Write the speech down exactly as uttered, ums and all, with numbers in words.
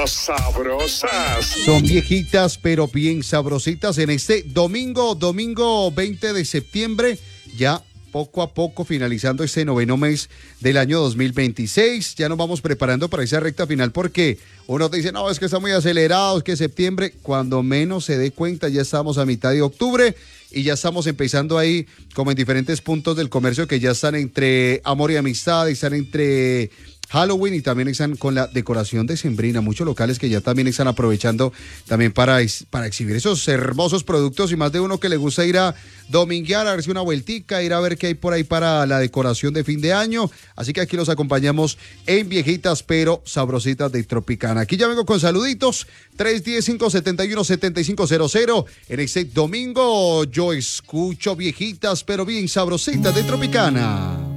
pero sabrosas. Son viejitas, pero bien sabrositas en este domingo, domingo veinte de septiembre, ya poco a poco finalizando este noveno mes del año dos mil veintiséis. Ya nos vamos preparando para esa recta final porque uno te dice, no, es que está muy acelerado, es que septiembre, cuando menos se dé cuenta, ya estamos a mitad de octubre y ya estamos empezando ahí como en diferentes puntos del comercio que ya están entre amor y amistad, están entre Halloween y también están con la decoración decembrina. Muchos locales que ya también están aprovechando también para, para exhibir esos hermosos productos y más de uno que le gusta ir a dominguear, a darse una vueltica, ir a ver qué hay por ahí para la decoración de fin de año. Así que aquí los acompañamos en viejitas pero sabrositas de Tropicana. Aquí ya vengo con saluditos, tres uno cero, cinco siete uno, siete cinco cero cero. En este domingo yo escucho viejitas pero bien sabrositas de Tropicana.